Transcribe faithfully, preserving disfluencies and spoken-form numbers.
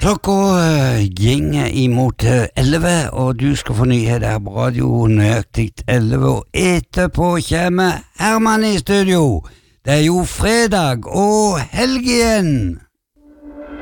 Klokka gjenger imot elleve, og du skal få nyheter her på radio nøyaktig elleve, og etterpå kommer Herman i studio. Det er jo fredag og helg igjen!